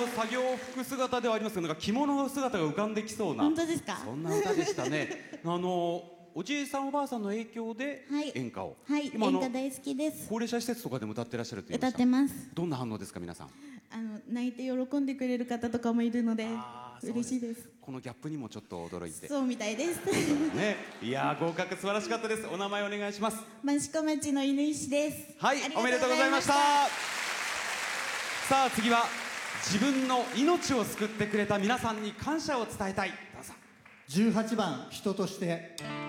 作業服姿ではありますけど、なんか着物の姿が浮かんできそうな、 本当ですか？ そんな歌でしたね。おじいさんおばあさんの影響で演歌を、 はい、演歌大好きです。 高齢者施設とかでも歌ってらっしゃると言いました。 歌ってます。 どんな反応ですか皆さん？ 泣いて喜んでくれる方とかもいるので嬉しいです。 このギャップにもちょっと驚いて。 そうみたいですね、いやー合格素晴らしかったです。お名前お願いします。 益子町の犬石です。 はい、おめでとうございました。さあ次は自分の命を救ってくれた皆さんに感謝を伝えたい。どうぞ。 18番人として。